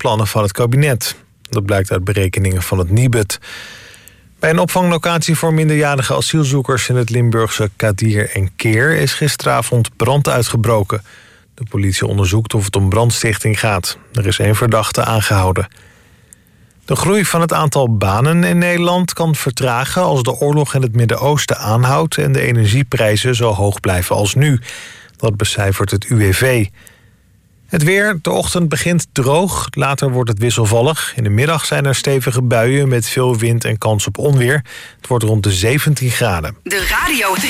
plannen van het kabinet. Dat blijkt uit berekeningen van het Nibud. Bij een opvanglocatie voor minderjarige asielzoekers in het Limburgse Kadir en Keer is gisteravond brand uitgebroken. De politie onderzoekt of het om brandstichting gaat. Er is 1 verdachte aangehouden. De groei van het aantal banen in Nederland kan vertragen als de oorlog in het Midden-Oosten aanhoudt en de energieprijzen zo hoog blijven als nu. Dat becijfert het UWV. Het weer, de ochtend begint droog, later wordt het wisselvallig. In de middag zijn er stevige buien met veel wind en kans op onweer. Het wordt rond de 17 graden. De Radio